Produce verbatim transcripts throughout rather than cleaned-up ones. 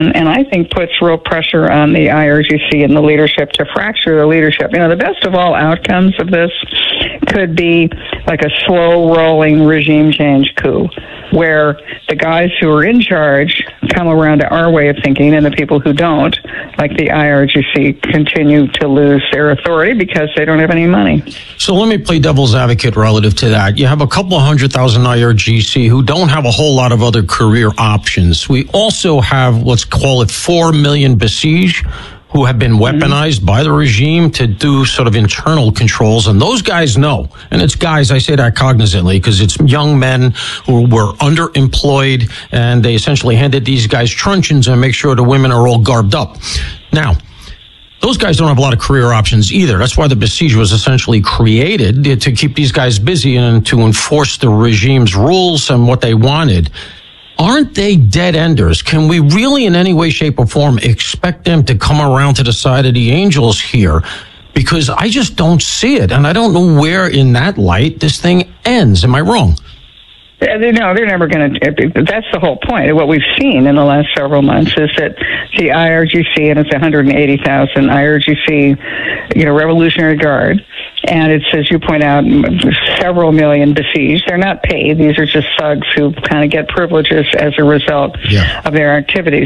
and I think puts real pressure on the I R G C and the leadership to fracture the leadership. You know, the best of all outcomes of this could be like a slow-rolling regime change coup, where the guys who are in charge come around to our way of thinking, and the people who don't, like the I R G C, continue to lose their authority because they don't have any money. So let me play devil's advocate relative to that. You have a couple of hundred thousand I R G C who don't have a whole lot of other career options. We also have, let's call it four million Basij, who have been weaponized mm-hmm. by the regime to do sort of internal controls. And those guys know. And it's guys, I say that cognizantly, because it's young men who were underemployed, and they essentially handed these guys truncheons and make sure the women are all garbed up. Now, those guys don't have a lot of career options either. That's why the Basij was essentially created, to keep these guys busy and to enforce the regime's rules and what they wanted. Aren't they dead enders? Can we really in any way, shape, or form expect them to come around to the side of the angels here? Because I just don't see it. And I don't know where in that light this thing ends. Am I wrong? No, they're never going to. That's the whole point. What we've seen in the last several months is that the I R G C, and it's one hundred eighty thousand I R G C, you know, Revolutionary Guard, and it's, as you point out, several million Basij. They're not paid. These are just thugs who kind of get privileges as a result yeah. of their activities.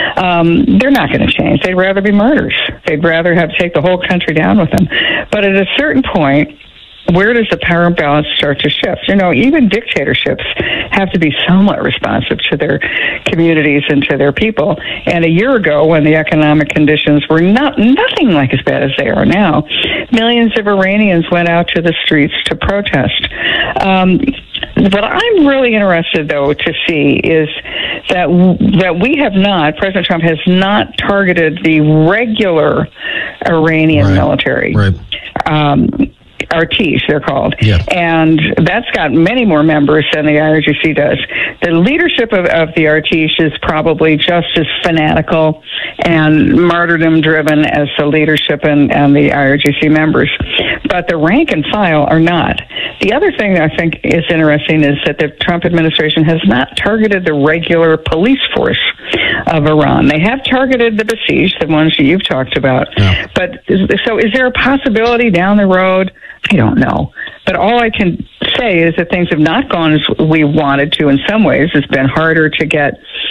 Um, they're not going to change. They'd rather be murderers. They'd rather have take the whole country down with them. But at a certain point, where does the power balance start to shift? You know, even dictatorships have to be somewhat responsive to their communities and to their people. And a year ago, when the economic conditions were not nothing like as bad as they are now, millions of Iranians went out to the streets to protest. Um, what I'm really interested, though, to see is that that we have not, President Trump has not targeted the regular Iranian right. military. Right. Um, Artish, they're called. Yeah. And that's got many more members than the I R G C does. The leadership of, of the Artish is probably just as fanatical and martyrdom-driven as the leadership and, and the I R G C members. But the rank and file are not. The other thing that I think is interesting is that the Trump administration has not targeted the regular police force of Iran. They have targeted the Basij, the ones that you've talked about. Yeah. But so is there a possibility down the road? I don't know. But all I can say is that things have not gone as we wanted to in some ways. It's been harder to get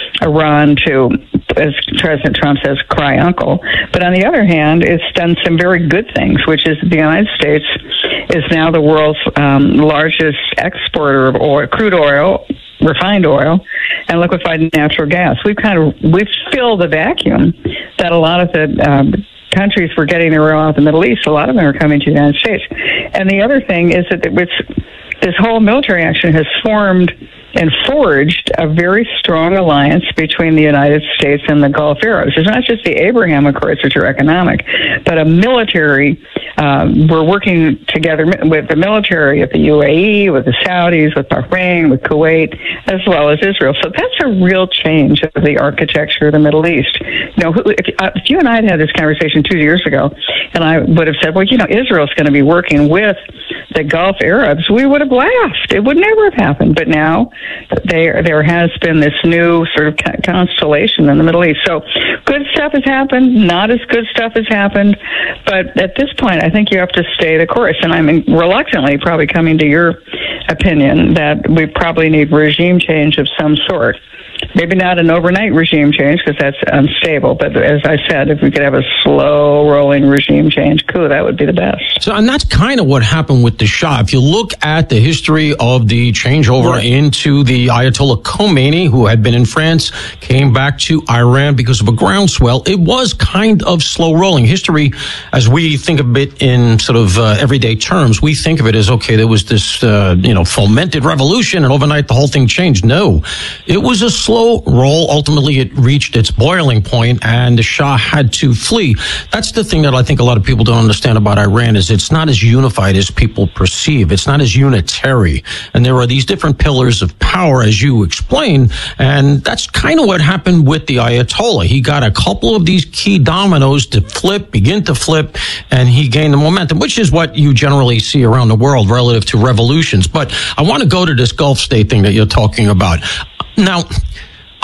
Iran to, as President Trump says, cry uncle. But on the other hand, it's done some very good things, which is the United States is now the world's um, largest exporter of oil, crude oil, refined oil, and liquefied natural gas. We've kind of, we've filled the vacuum that a lot of the um, countries were getting their oil out of the Middle East. A lot of them are coming to the United States. And the other thing is that it's, this whole military action has formed and forged a very strong alliance between the United States and the Gulf Arabs. It's not just the Abraham Accords, which are economic, but a military. Um, we're working together with the military of the U A E, with the Saudis, with Bahrain, with Kuwait, as well as Israel. So that's a real change of the architecture of the Middle East. You know, if, if you and I had had this conversation two years ago, and I would have said, well, you know, Israel's going to be working with the Gulf Arabs, we would have laughed. It would never have happened. But now there there has been this new sort of constellation in the Middle East. So good stuff has happened. Not as good stuff has happened. But at this point, I think you have to stay the course. And I'm reluctantly probably coming to your opinion that we probably need regime change of some sort. Maybe not an overnight regime change because that's unstable. But as I said, if we could have a slow rolling regime change coup, that would be the best. So, and that's kind of what happened with the Shah. If you look at the history of the changeover yeah. into the Ayatollah Khomeini, who had been in France, came back to Iran because of a groundswell, it was kind of slow rolling. History, as we think of it in sort of uh, everyday terms, we think of it as, okay, there was this, uh, you know, fomented revolution and overnight the whole thing changed. No, it was a slow roll. Ultimately, it reached its boiling point and the Shah had to flee. That's the thing that I think a lot of people don't understand about Iran is it's not as unified as people perceive. It's not as unitary. And there are these different pillars of power, as you explained. And that's kind of what happened with the Ayatollah. He got a couple of these key dominoes to flip, begin to flip, and he gained the momentum, which is what you generally see around the world relative to revolutions. But I want to go to this Gulf state thing that you're talking about. Now,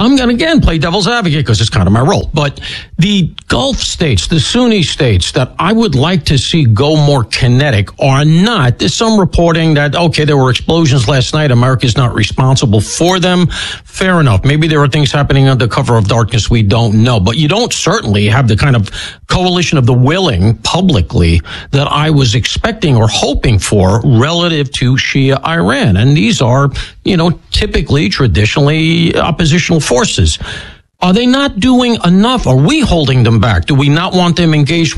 I'm going to, again, play devil's advocate because it's kind of my role. But the Gulf states, the Sunni states that I would like to see go more kinetic are not. There's some reporting that, okay, there were explosions last night. America's not responsible for them. Fair enough. Maybe there are things happening under cover of darkness we don't know. But you don't certainly have the kind of coalition of the willing publicly that I was expecting or hoping for relative to Shia Iran. And these are, you know, typically, traditionally oppositional forces. Are they not doing enough? Are we holding them back? Do we not want them engaged